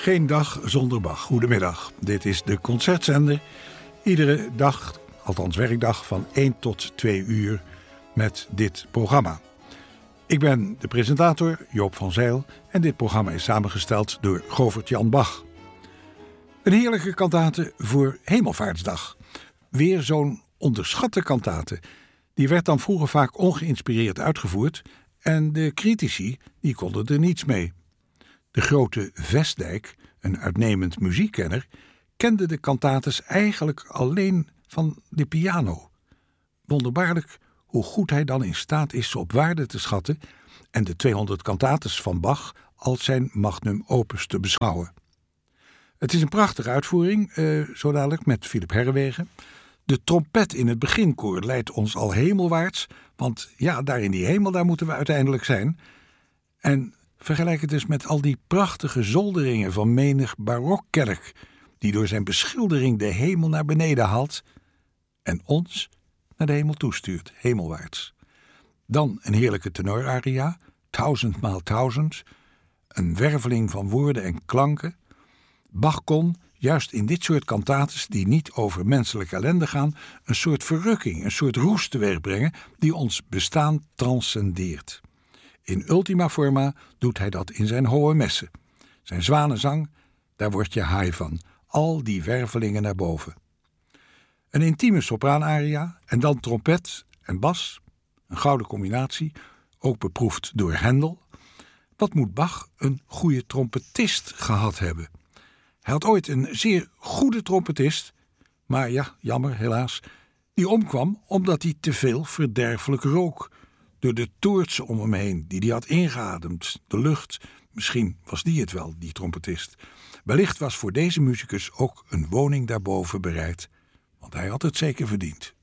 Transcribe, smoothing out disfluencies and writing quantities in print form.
Geen dag zonder Bach. Goedemiddag. Dit is de Concertzender. Iedere dag, althans werkdag, van 1 tot 2 uur met dit programma. Ik ben de presentator, Joop van Zijl, en dit programma is samengesteld door Govert-Jan Bach. Een heerlijke kantate voor Hemelvaartsdag. Weer zo'n onderschatte kantate. Die werd dan vroeger vaak ongeïnspireerd uitgevoerd en de critici die konden er niets mee. De grote Vestdijk, een uitnemend muziekkenner, kende de kantates eigenlijk alleen van de piano. Wonderbaarlijk hoe goed hij dan in staat is ze op waarde te schatten en de 200 kantates van Bach als zijn magnum opus te beschouwen. Het is een prachtige uitvoering, zo dadelijk met Philip Herrewegen. De trompet in het beginkoor leidt ons al hemelwaarts, want ja, daar in die hemel, daar moeten we uiteindelijk zijn. En vergelijk het eens met al die prachtige zolderingen van menig barokkerk, die door zijn beschildering de hemel naar beneden haalt en ons naar de hemel toestuurt, hemelwaarts. Dan een heerlijke tenoraria, 1000 maal 1000, een werveling van woorden en klanken. Bach kon, juist in dit soort kantates die niet over menselijke ellende gaan, een soort verrukking, een soort roes teweegbrengen die ons bestaan transcendeert. In ultima forma doet hij dat in zijn hohe messen. Zijn zwanenzang, daar word je high van. Al die wervelingen naar boven. Een intieme sopraanaria en dan trompet en bas. Een gouden combinatie, ook beproefd door Hendel. Wat moet Bach een goede trompetist gehad hebben? Hij had ooit een zeer goede trompetist, maar ja, jammer helaas, die omkwam omdat hij te veel verderfelijk rook. Door de toortsen om hem heen die hij had ingeademd, de lucht. Misschien was die het wel, die trompetist. Wellicht was voor deze muzikus ook een woning daarboven bereid, want hij had het zeker verdiend.